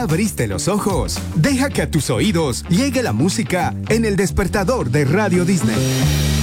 abriste los ojos? Deja que a tus oídos llegue la música en El Despertador de Radio Disney.